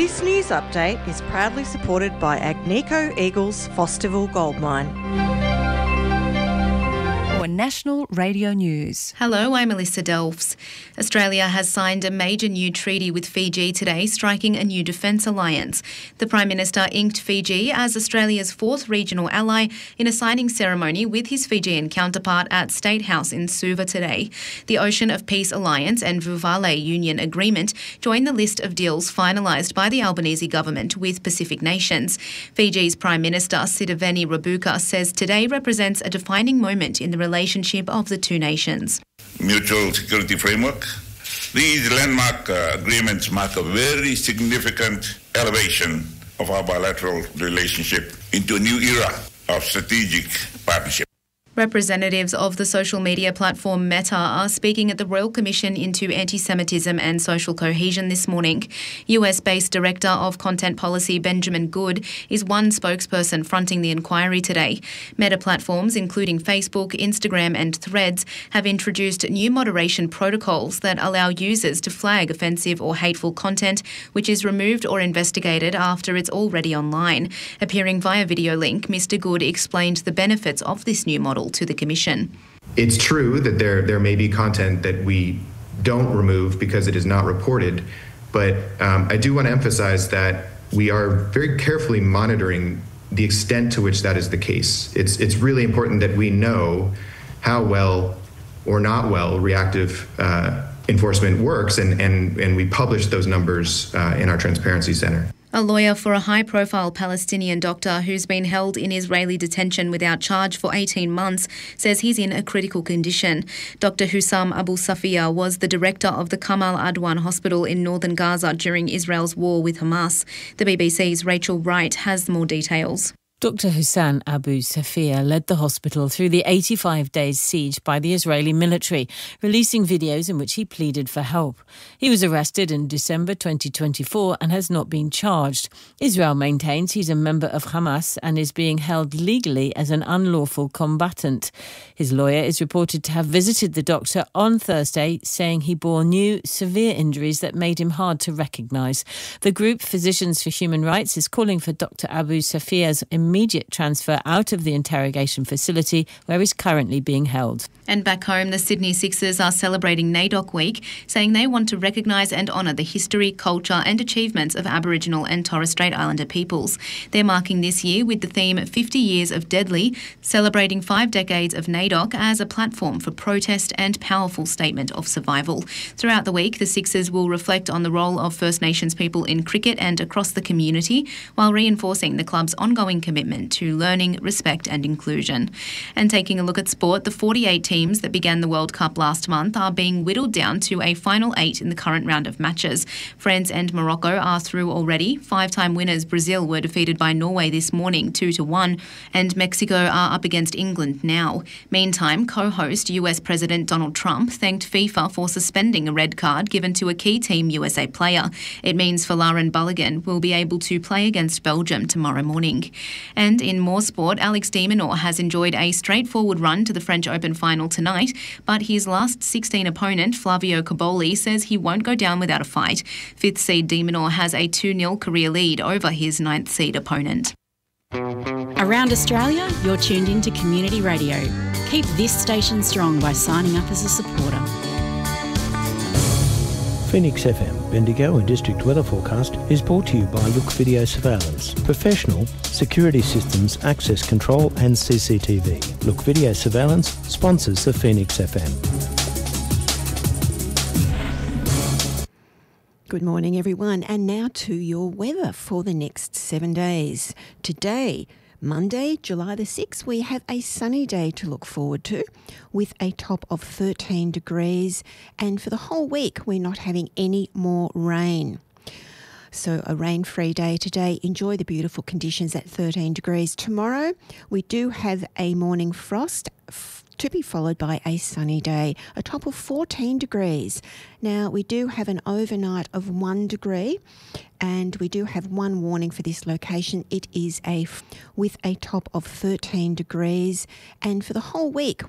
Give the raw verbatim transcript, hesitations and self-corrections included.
This news update is proudly supported by Agnico Eagles Fosterville Gold Mine. National Radio News. Hello, I'm Melissa Delfs. Australia has signed a major new treaty with Fiji today, striking a new defence alliance. The Prime Minister inked Fiji as Australia's fourth regional ally in a signing ceremony with his Fijian counterpart at State House in Suva today. The Ocean of Peace Alliance and Vuvale Union Agreement join the list of deals finalised by the Albanese government with Pacific nations. Fiji's Prime Minister Sitiveni Rabuka says today represents a defining moment in the relationship of the two nations. Mutual security framework. These landmark uh, agreements mark a very significant elevation of our bilateral relationship into a new era of strategic partnership. Representatives of the social media platform Meta are speaking at the Royal Commission into Anti-Semitism and Social Cohesion this morning. U S-based Director of Content Policy Benjamin Good is one spokesperson fronting the inquiry today. Meta platforms, including Facebook, Instagram and Threads, have introduced new moderation protocols that allow users to flag offensive or hateful content, which is removed or investigated after it's already online. Appearing via video link, Mister Good explained the benefits of this new model to the Commission. It's true that there there may be content that we don't remove because it is not reported, but um, I do want to emphasize that we are very carefully monitoring the extent to which that is the case. It's it's really important that we know how well or not well reactive uh, enforcement works, and, and, and we publish those numbers uh, in our Transparency Center. A lawyer for a high-profile Palestinian doctor who's been held in Israeli detention without charge for eighteen months says he's in a critical condition. Doctor Hussam Abu Safia was the director of the Kamal Adwan Hospital in northern Gaza during Israel's war with Hamas. The B B C's Rachel Wright has more details. Doctor Hussam Abu Safia led the hospital through the eighty-five days siege by the Israeli military, releasing videos in which he pleaded for help. He was arrested in December twenty twenty-four and has not been charged. Israel maintains he's a member of Hamas and is being held legally as an unlawful combatant. His lawyer is reported to have visited the doctor on Thursday, saying he bore new severe injuries that made him hard to recognise. The group Physicians for Human Rights is calling for Doctor Abu Safia's immediate transfer out of the interrogation facility where he's currently being held. And back home, the Sydney Sixers are celebrating NAIDOC Week, saying they want to recognise and honour the history, culture and achievements of Aboriginal and Torres Strait Islander peoples. They're marking this year with the theme fifty years of Deadly, celebrating five decades of NAIDOC as a platform for protest and powerful statement of survival. Throughout the week, the Sixers will reflect on the role of First Nations people in cricket and across the community, while reinforcing the club's ongoing commitment to learning, respect and inclusion. And taking a look at sport, the forty-eight teams that began the World Cup last month are being whittled down to a final eight in the current round of matches. France and Morocco are through already. Five-time winners Brazil were defeated by Norway this morning two to one, and Mexico are up against England now. Meantime, co-host U S President Donald Trump thanked FIFA for suspending a red card given to a key Team U S A player. It means Folarin Balogun will be able to play against Belgium tomorrow morning. And in more sport, Alex de Minaur has enjoyed a straightforward run to the French Open final tonight, but his last sixteen opponent, Flavio Cobolli, says he won't go down without a fight. Fifth seed de Minaur has a two nil career lead over his ninth seed opponent. Around Australia, you're tuned into Community Radio. Keep this station strong by signing up as a supporter. Phoenix F M Bendigo and District Weather Forecast is brought to you by Look Video Surveillance. Professional security systems, access control and C C T V. Look Video Surveillance sponsors the Phoenix F M. Good morning everyone, and now to your weather for the next seven days. Today, Monday, July the sixth, we have a sunny day to look forward to with a top of thirteen degrees, and for the whole week we're not having any more rain. So a rain-free day today. Enjoy the beautiful conditions at thirteen degrees. Tomorrow we do have a morning frost to be followed by a sunny day, a top of fourteen degrees. Now, we do have an overnight of one degree, and we do have one warning for this location. It is a with a top of thirteen degrees, and for the whole week